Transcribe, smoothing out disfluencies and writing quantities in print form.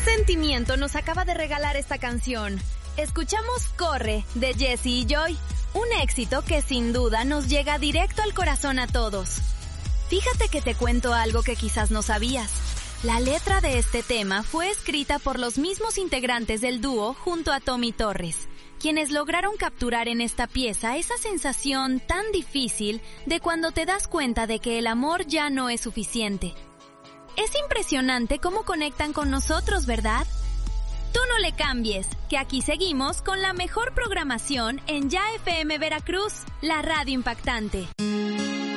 sentimiento nos acaba de regalar esta canción? Escuchamos Corre, de Jessie y Joy, un éxito que sin duda nos llega directo al corazón a todos. Fíjate que te cuento algo que quizás no sabías. La letra de este tema fue escrita por los mismos integrantes del dúo junto a Tommy Torres, quienes lograron capturar en esta pieza esa sensación tan difícil de cuando te das cuenta de que el amor ya no es suficiente. Es impresionante cómo conectan con nosotros, ¿verdad? Tú no le cambies, que aquí seguimos con la mejor programación en Ya FM Veracruz, la radio impactante.